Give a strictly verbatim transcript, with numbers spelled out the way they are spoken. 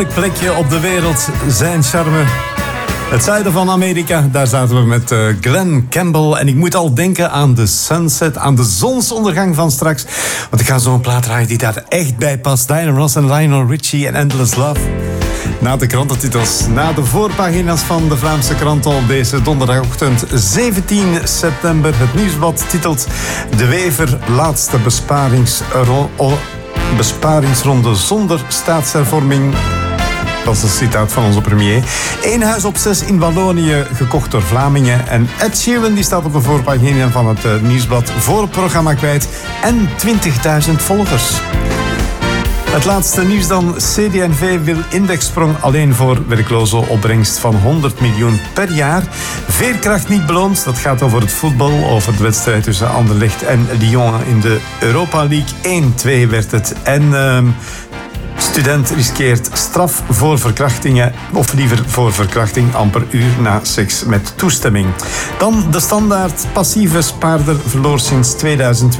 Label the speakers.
Speaker 1: plekje op de wereld, zijn charme. Het zuiden van Amerika, daar zaten we met uh, Glen Campbell. En ik moet al denken aan de sunset, aan de zonsondergang van straks. Want ik ga zo'n plaat draaien die daar echt bij past. Diana Ross en Lionel Richie en Endless Love. Na de krantentitels, na de voorpagina's van de Vlaamse kranten op deze donderdagochtend zeventien september. Het nieuwsblad titelt De Wever, laatste besparingsro- besparingsronde zonder staatshervorming. Dat is een citaat van onze premier. Eén huis op zes in Wallonië, gekocht door Vlamingen. En Ed Sheeran die staat op de voorpagina van het uh, nieuwsblad voor het programma kwijt. En twintigduizend volgers. Het laatste nieuws dan. C D en V wil indexsprong alleen voor werklozen, opbrengst van honderd miljoen per jaar. Veerkracht niet beloond. Dat gaat over het voetbal, over de wedstrijd tussen Anderlecht en Lyon in de Europa League. één twee werd het. En Uh, student riskeert straf voor verkrachtingen, of liever voor verkrachting amper uur na seks met toestemming. Dan de standaard. Passieve spaarder verloor sinds tweeduizend